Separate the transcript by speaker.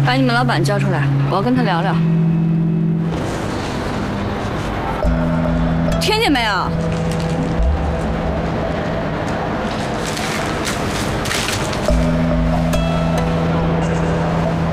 Speaker 1: 把你们老板叫出来，我要跟他聊聊。听见没有？